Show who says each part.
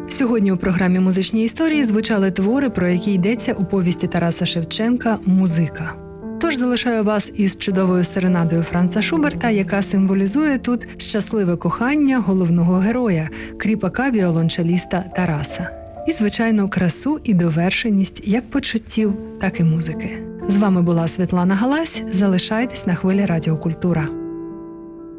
Speaker 1: Сьогодні у програмі «Музичні історії» звучали твори, про які йдеться у повісті Тараса Шевченка «Музика». Тож залишаю вас із чудовою серенадою Франца Шуберта, яка символізує тут щасливе кохання головного героя, кріпака-віолончеліста Тараса. І, звичайно, красу і довершеність як почуттів, так і музики. З вами була Світлана Галась. Залишайтесь на хвилі Радіо Культура.